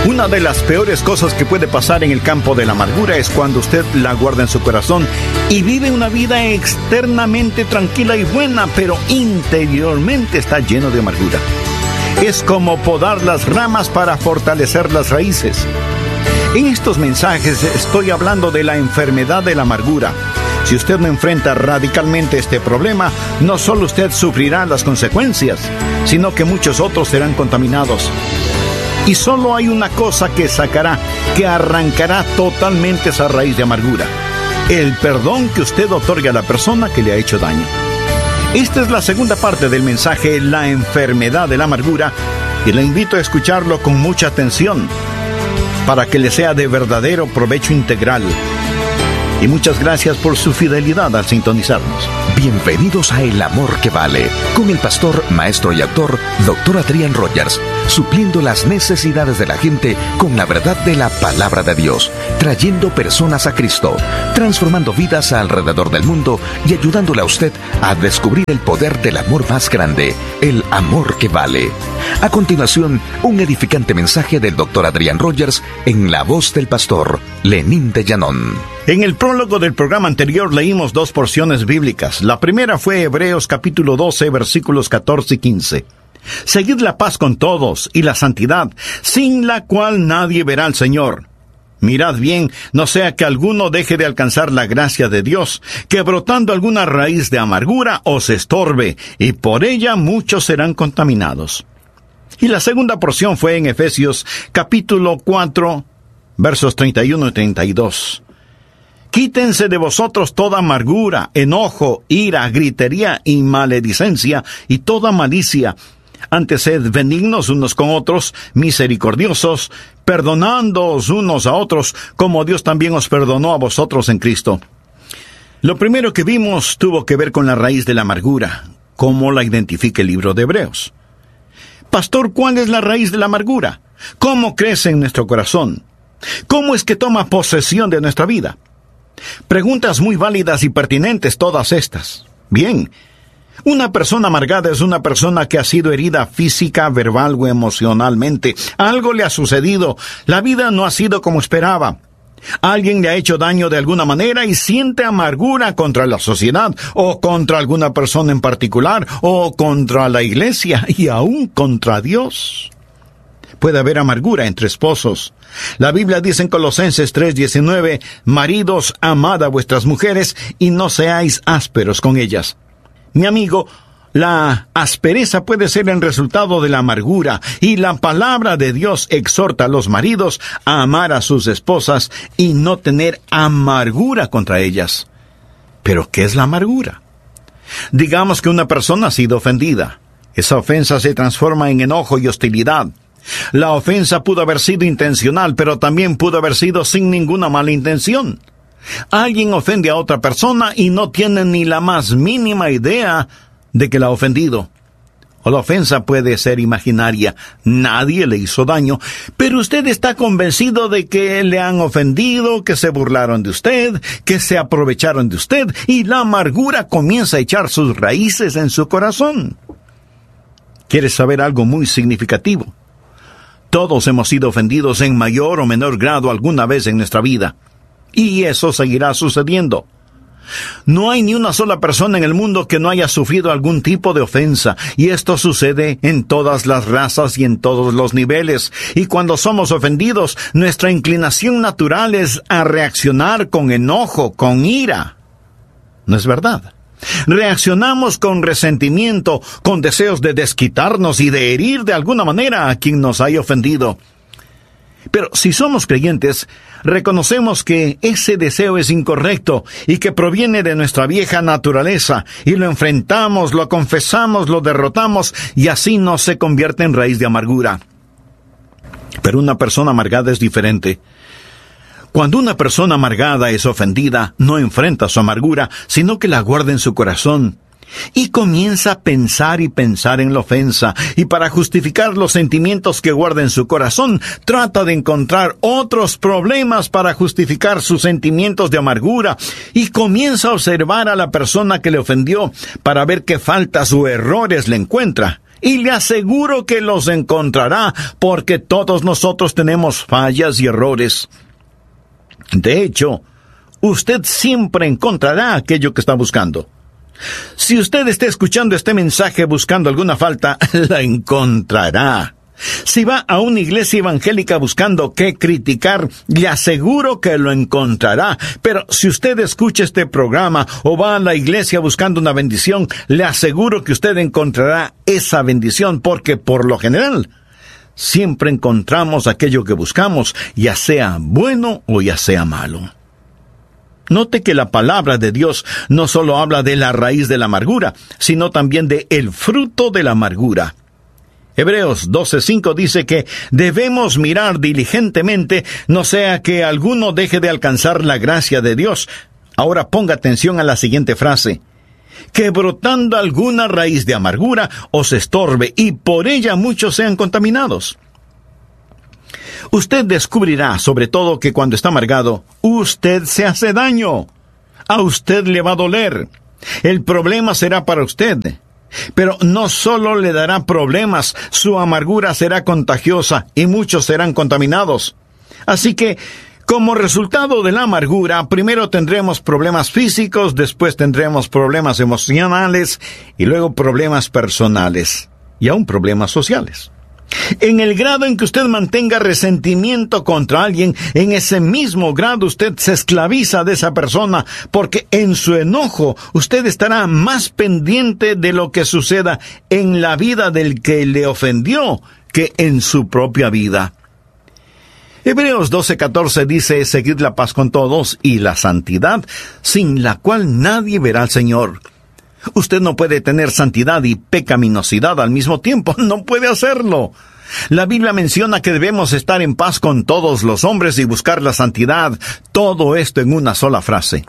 Una de las peores cosas que puede pasar en el campo de la amargura es cuando usted la guarda en su corazón y vive una vida externamente tranquila y buena, pero interiormente está lleno de amargura. Es como podar las ramas para fortalecer las raíces. En estos mensajes estoy hablando de la enfermedad de la amargura. Si usted no enfrenta radicalmente este problema, no solo usted sufrirá las consecuencias, sino que muchos otros serán contaminados. Y solo hay una cosa que arrancará totalmente esa raíz de amargura: el perdón que usted otorgue a la persona que le ha hecho daño. Esta es la segunda parte del mensaje, la enfermedad de la amargura, y le invito a escucharlo con mucha atención para que le sea de verdadero provecho integral. Y muchas gracias por su fidelidad al sintonizarnos. Bienvenidos a El Amor que Vale, con el pastor, maestro y autor, Dr. Adrián Rogers, supliendo las necesidades de la gente con la verdad de la palabra de Dios, trayendo personas a Cristo, transformando vidas alrededor del mundo y ayudándole a usted a descubrir el poder del amor más grande, el amor que vale. A continuación, un edificante mensaje del Dr. Adrián Rogers en la voz del pastor Lenín de Llanón. En el prólogo del programa anterior leímos dos porciones bíblicas. La primera fue Hebreos capítulo 12, versículos 14 y 15. Seguid la paz con todos y la santidad, sin la cual nadie verá al Señor. Mirad bien, no sea que alguno deje de alcanzar la gracia de Dios, que brotando alguna raíz de amargura os estorbe, y por ella muchos serán contaminados. Y la segunda porción fue en Efesios capítulo 4, versos 31 y 32. Quítense de vosotros toda amargura, enojo, ira, gritería y maledicencia, y toda malicia. Antes sed benignos unos con otros, misericordiosos, perdonándoos unos a otros, como Dios también os perdonó a vosotros en Cristo. Lo primero que vimos tuvo que ver con la raíz de la amargura, como la identifica el libro de Hebreos. Pastor, ¿cuál es la raíz de la amargura? ¿Cómo crece en nuestro corazón? ¿Cómo es que toma posesión de nuestra vida? Preguntas muy válidas y pertinentes todas estas. Bien, una persona amargada es una persona que ha sido herida física, verbal o emocionalmente. Algo le ha sucedido. La vida no ha sido como esperaba. Alguien le ha hecho daño de alguna manera y siente amargura contra la sociedad, o contra alguna persona en particular, o contra la iglesia, y aún contra Dios. Puede haber amargura entre esposos. La Biblia dice en Colosenses 3:19, maridos, amad a vuestras mujeres y no seáis ásperos con ellas. Mi amigo, la aspereza puede ser el resultado de la amargura, y la palabra de Dios exhorta a los maridos a amar a sus esposas y no tener amargura contra ellas. ¿Pero qué es la amargura? Digamos que una persona ha sido ofendida. Esa ofensa se transforma en enojo y hostilidad. La ofensa pudo haber sido intencional, pero también pudo haber sido sin ninguna mala intención. Alguien ofende a otra persona y no tiene ni la más mínima idea de que la ha ofendido. O la ofensa puede ser imaginaria, nadie le hizo daño, pero usted está convencido de que le han ofendido, que se burlaron de usted, que se aprovecharon de usted, y la amargura comienza a echar sus raíces en su corazón. ¿Quieres saber algo muy significativo? Todos hemos sido ofendidos en mayor o menor grado alguna vez en nuestra vida. Y eso seguirá sucediendo. No hay ni una sola persona en el mundo que no haya sufrido algún tipo de ofensa, y esto sucede en todas las razas y en todos los niveles. Y cuando somos ofendidos, nuestra inclinación natural es a reaccionar con enojo, con ira. ¿No es verdad? Reaccionamos con resentimiento, con deseos de desquitarnos y de herir de alguna manera a quien nos haya ofendido. Pero si somos creyentes, reconocemos que ese deseo es incorrecto y que proviene de nuestra vieja naturaleza, y lo enfrentamos, lo confesamos, lo derrotamos, y así no se convierte en raíz de amargura. Pero una persona amargada es diferente. Cuando una persona amargada es ofendida, no enfrenta su amargura, sino que la guarda en su corazón. Y comienza a pensar y pensar en la ofensa, y para justificar los sentimientos que guarda en su corazón, trata de encontrar otros problemas para justificar sus sentimientos de amargura, y comienza a observar a la persona que le ofendió para ver qué faltas o errores le encuentra, Y le aseguro que los encontrará, porque todos nosotros tenemos fallas y errores. De hecho, usted siempre encontrará aquello que está buscando. Si usted está escuchando este mensaje buscando alguna falta, la encontrará. Si va a una iglesia evangélica buscando qué criticar, le aseguro que lo encontrará. Pero si usted escucha este programa o va a la iglesia buscando una bendición, le aseguro que usted encontrará esa bendición, porque por lo general siempre encontramos aquello que buscamos, ya sea bueno o ya sea malo. Note que la palabra de Dios no solo habla de la raíz de la amargura, sino también de el fruto de la amargura. Hebreos 12:5 dice que debemos mirar diligentemente, no sea que alguno deje de alcanzar la gracia de Dios. Ahora ponga atención a la siguiente frase: que brotando alguna raíz de amargura os estorbe, y por ella muchos sean contaminados. Usted descubrirá, sobre todo, que cuando está amargado, usted se hace daño. A usted le va a doler. El problema será para usted. Pero no solo le dará problemas, su amargura será contagiosa y muchos serán contaminados. Así que, como resultado de la amargura, primero tendremos problemas físicos, después tendremos problemas emocionales y luego problemas personales y aún problemas sociales. En el grado en que usted mantenga resentimiento contra alguien, en ese mismo grado usted se esclaviza de esa persona, porque en su enojo usted estará más pendiente de lo que suceda en la vida del que le ofendió que en su propia vida. Hebreos 12:14 dice: seguid la paz con todos y la santidad, sin la cual nadie verá al Señor. Usted no puede tener santidad y pecaminosidad al mismo tiempo. No puede hacerlo. La Biblia menciona que debemos estar en paz con todos los hombres y buscar la santidad. Todo esto en una sola frase.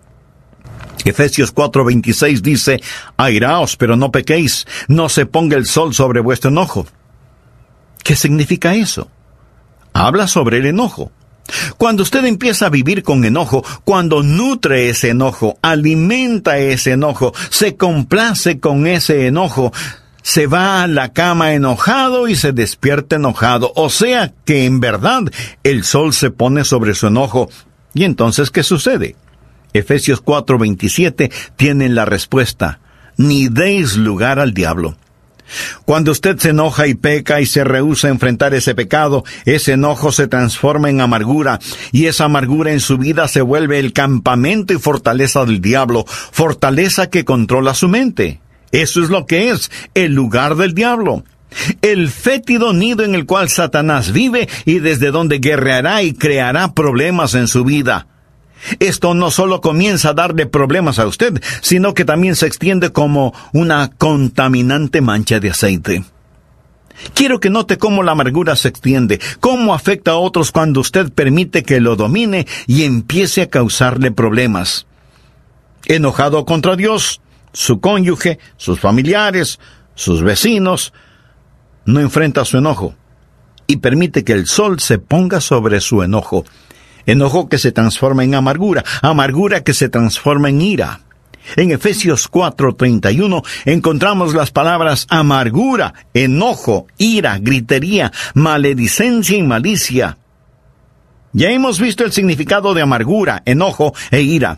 Efesios 4:26 dice: airaos, pero no pequéis. No se ponga el sol sobre vuestro enojo. ¿Qué significa eso? Habla sobre el enojo. Cuando usted empieza a vivir con enojo, cuando nutre ese enojo, alimenta ese enojo, se complace con ese enojo, se va a la cama enojado y se despierta enojado. O sea que en verdad el sol se pone sobre su enojo. ¿Y entonces qué sucede? Efesios 4:27 tiene la respuesta: ni deis lugar al diablo. Cuando usted se enoja y peca y se rehúsa a enfrentar ese pecado, ese enojo se transforma en amargura, y esa amargura en su vida se vuelve el campamento y fortaleza del diablo, fortaleza que controla su mente. Eso es lo que es el lugar del diablo. El fétido nido en el cual Satanás vive y desde donde guerreará y creará problemas en su vida. Esto no solo comienza a darle problemas a usted, sino que también se extiende como una contaminante mancha de aceite. Quiero que note cómo la amargura se extiende, cómo afecta a otros cuando usted permite que lo domine y empiece a causarle problemas. Enojado contra Dios, su cónyuge, sus familiares, sus vecinos, no enfrenta su enojo y permite que el sol se ponga sobre su enojo. Enojo que se transforma en amargura, amargura que se transforma en ira. En Efesios 4:31 encontramos las palabras amargura, enojo, ira, gritería, maledicencia y malicia. Ya hemos visto el significado de amargura, enojo e ira.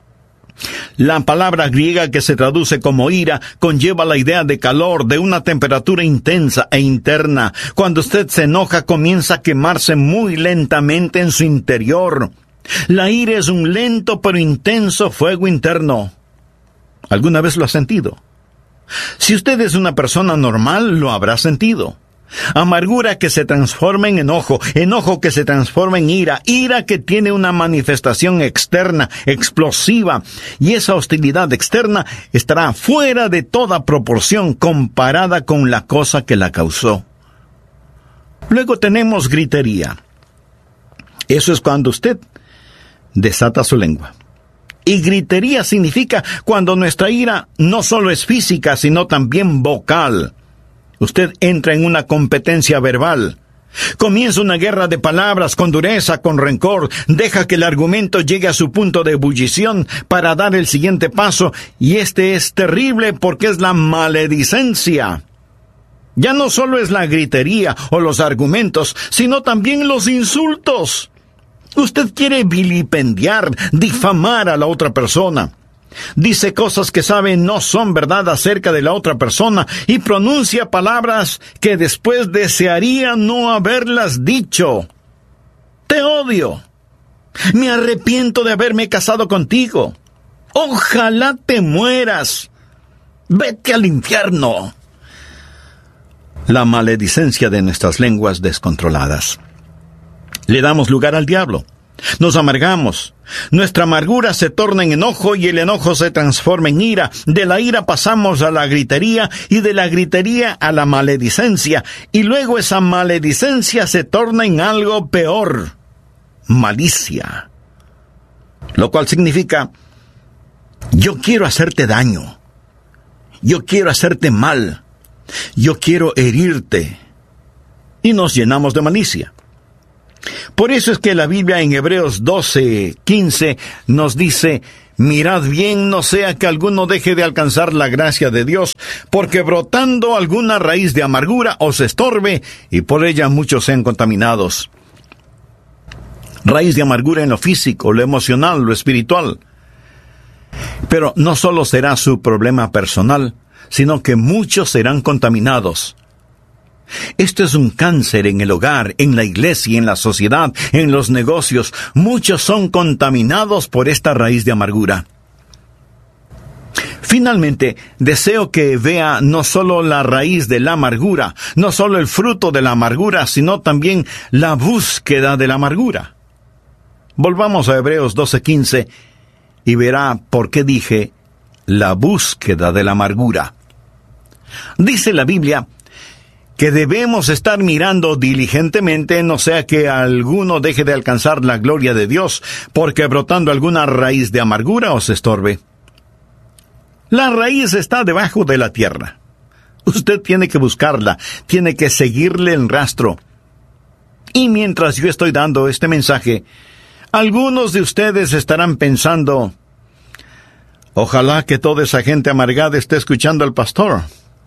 La palabra griega que se traduce como ira conlleva la idea de calor, de una temperatura intensa e interna. Cuando usted se enoja, comienza a quemarse muy lentamente en su interior. La ira es un lento pero intenso fuego interno. ¿Alguna vez lo ha sentido? Si usted es una persona normal, lo habrá sentido. Amargura que se transforma en enojo, enojo que se transforma en ira, ira que tiene una manifestación externa, explosiva, y esa hostilidad externa estará fuera de toda proporción comparada con la cosa que la causó. Luego tenemos gritería. Eso es cuando usted desata su lengua. Y gritería significa cuando nuestra ira no solo es física, sino también vocal. Usted entra en una competencia verbal. Comienza una guerra de palabras con dureza, con rencor. Deja que el argumento llegue a su punto de ebullición para dar el siguiente paso. Y este es terrible porque es la maledicencia. Ya no solo es la gritería o los argumentos, sino también los insultos. Usted quiere vilipendiar, difamar a la otra persona. Dice cosas que sabe no son verdad acerca de la otra persona y pronuncia palabras que después desearía no haberlas dicho. Te odio. Me arrepiento de haberme casado contigo. Ojalá te mueras. Vete al infierno. La maledicencia de nuestras lenguas descontroladas. Le damos lugar al diablo. Nos amargamos. Nuestra amargura se torna en enojo y el enojo se transforma en ira. De la ira pasamos a la gritería y de la gritería a la maledicencia. Y luego esa maledicencia se torna en algo peor. Malicia. Lo cual significa, yo quiero hacerte daño. Yo quiero hacerte mal. Yo quiero herirte. Y nos llenamos de malicia. Por eso es que la Biblia en Hebreos 12:15 nos dice, mirad bien, no sea que alguno deje de alcanzar la gracia de Dios, porque brotando alguna raíz de amargura os estorbe, y por ella muchos sean contaminados. Raíz de amargura en lo físico, lo emocional, lo espiritual. Pero no solo será su problema personal, sino que muchos serán contaminados. Esto es un cáncer en el hogar, en la iglesia, en la sociedad, en los negocios. Muchos son contaminados por esta raíz de amargura. Finalmente, deseo que vea no solo la raíz de la amargura, no solo el fruto de la amargura, sino también la búsqueda de la amargura. Volvamos a Hebreos 12:15 y verá por qué dije la búsqueda de la amargura. Dice la Biblia que debemos estar mirando diligentemente, no sea que alguno deje de alcanzar la gloria de Dios, porque brotando alguna raíz de amargura os estorbe. La raíz está debajo de la tierra. Usted tiene que buscarla, tiene que seguirle el rastro. Y mientras yo estoy dando este mensaje, algunos de ustedes estarán pensando, ojalá que toda esa gente amargada esté escuchando al pastor.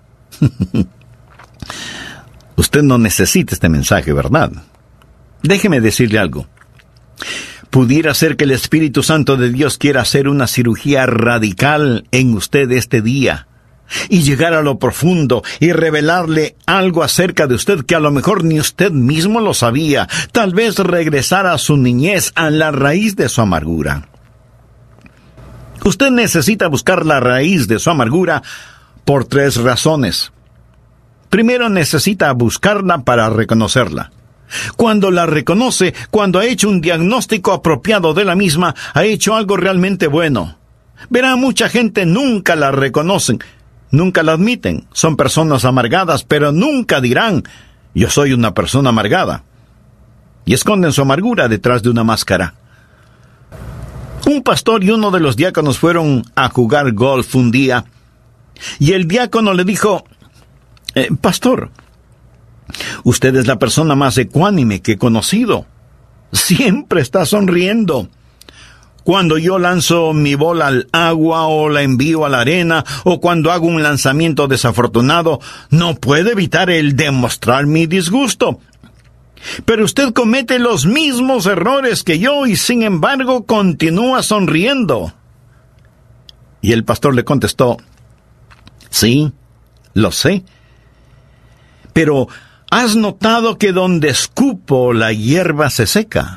Usted no necesita este mensaje, ¿verdad? Déjeme decirle algo. Pudiera ser que el Espíritu Santo de Dios quiera hacer una cirugía radical en usted este día y llegar a lo profundo y revelarle algo acerca de usted que a lo mejor ni usted mismo lo sabía. Tal vez regresar a su niñez, a la raíz de su amargura. Usted necesita buscar la raíz de su amargura por 3 razones. Primero, necesita buscarla para reconocerla. Cuando la reconoce, cuando ha hecho un diagnóstico apropiado de la misma, ha hecho algo realmente bueno. Verá, mucha gente nunca la reconocen, nunca la admiten. Son personas amargadas, pero nunca dirán, yo soy una persona amargada. Y esconden su amargura detrás de una máscara. Un pastor y uno de los diáconos fueron a jugar golf un día, y el diácono le dijo, pastor, usted es la persona más ecuánime que he conocido. Siempre está sonriendo. Cuando yo lanzo mi bola al agua o la envío a la arena o cuando hago un lanzamiento desafortunado, no puedo evitar el demostrar mi disgusto. Pero usted comete los mismos errores que yo y sin embargo continúa sonriendo. Y el pastor le contestó, sí, lo sé. Pero, ¿has notado que donde escupo la hierba se seca?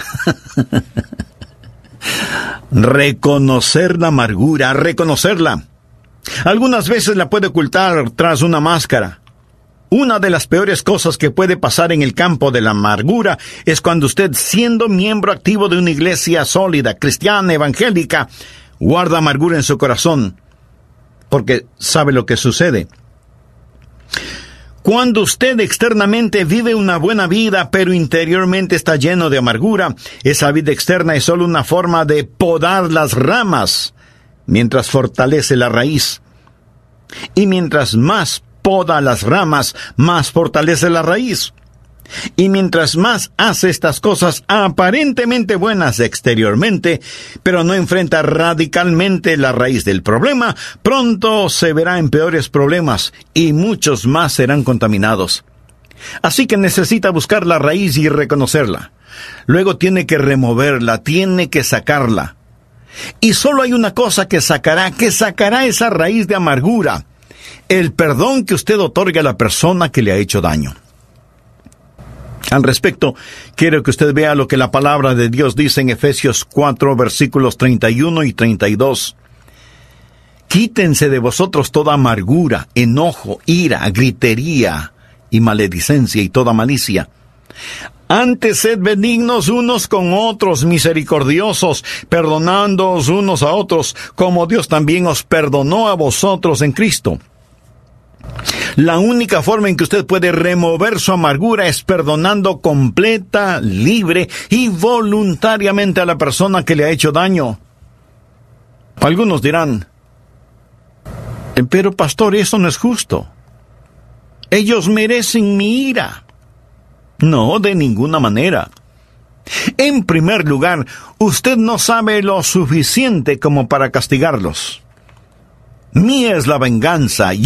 Reconocer la amargura, reconocerla. Algunas veces la puede ocultar tras una máscara. Una de las peores cosas que puede pasar en el campo de la amargura es cuando usted, siendo miembro activo de una iglesia sólida, cristiana, evangélica, guarda amargura en su corazón, porque sabe lo que sucede. Cuando usted externamente vive una buena vida, pero interiormente está lleno de amargura, esa vida externa es solo una forma de podar las ramas, mientras fortalece la raíz. Y mientras más poda las ramas, más fortalece la raíz. Y mientras más hace estas cosas aparentemente buenas exteriormente, pero no enfrenta radicalmente la raíz del problema, pronto se verá en peores problemas y muchos más serán contaminados. Así que necesita buscar la raíz y reconocerla. Luego tiene que removerla, tiene que sacarla. Y solo hay una cosa que sacará esa raíz de amargura: el perdón que usted otorga a la persona que le ha hecho daño. Al respecto, quiero que usted vea lo que la palabra de Dios dice en Efesios 4, versículos 31 y 32. Quítense de vosotros toda amargura, enojo, ira, gritería y maledicencia y toda malicia. Antes sed benignos unos con otros, misericordiosos, perdonándoos unos a otros, como Dios también os perdonó a vosotros en Cristo. La única forma en que usted puede remover su amargura es perdonando completa, libre y voluntariamente a la persona que le ha hecho daño. Algunos dirán: pero pastor, eso no es justo. Ellos merecen mi ira. No, de ninguna manera. En primer lugar, usted no sabe lo suficiente como para castigarlos. Mía es la venganza,